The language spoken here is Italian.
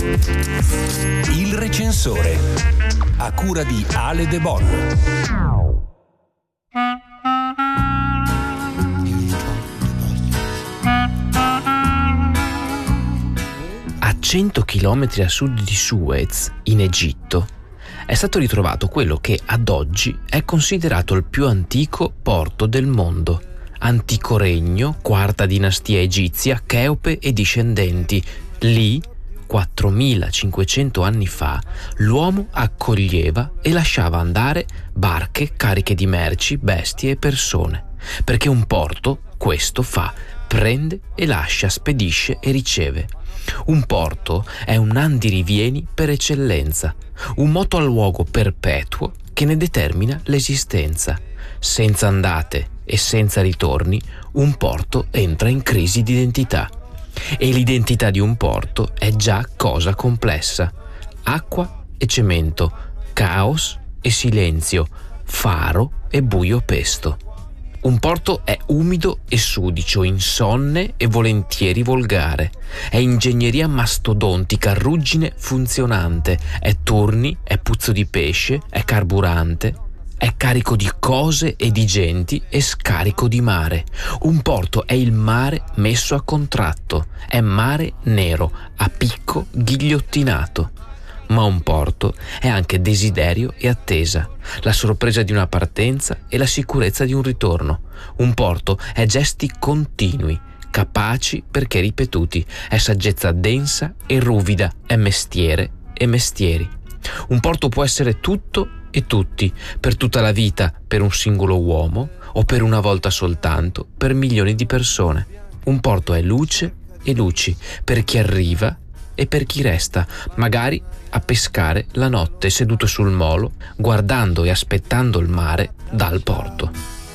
Il recensore, a cura di Ale De Bon. A 100 chilometri a sud di Suez, in Egitto, è stato ritrovato quello che ad oggi è considerato il più antico porto del mondo. Antico regno, quarta dinastia egizia, Cheope e discendenti. Lì, 4500 anni fa, l'uomo accoglieva e lasciava andare barche cariche di merci, bestie e persone. Perché un porto questo fa: prende e lascia, spedisce e riceve. Un porto è un andirivieni per eccellenza, un moto al luogo perpetuo che ne determina l'esistenza. Senza andate e senza ritorni, un porto entra in crisi di identità. E l'identità di un porto è già cosa complessa. Acqua e cemento, caos e silenzio, faro e buio pesto. Un porto è umido e sudicio, insonne e volentieri volgare. È ingegneria mastodontica, ruggine funzionante. È turni, è puzzo di pesce, è carburante. È carico di cose e di genti e scarico di mare. Un porto è il mare messo a contratto. È mare nero, a picco ghigliottinato. Ma un porto è anche desiderio e attesa, la sorpresa di una partenza e la sicurezza di un ritorno. Un porto è gesti continui, capaci perché ripetuti, è saggezza densa e ruvida, è mestiere e mestieri. Un porto può essere tutto e tutti, per tutta la vita per un singolo uomo o per una volta soltanto per milioni di persone. Un porto è luce e luci per chi arriva e per chi resta, magari a pescare la notte seduto sul molo, guardando e aspettando il mare dal porto.